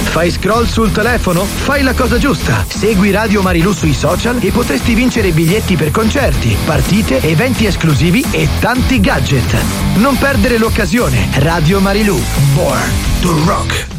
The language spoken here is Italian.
Fai scroll sul telefono? Fai la cosa giusta. Segui Radio Marilù sui social e potresti vincere biglietti per concerti, partite, eventi esclusivi e tanti gadget. Non perdere l'occasione. Radio Marilù. Born to rock.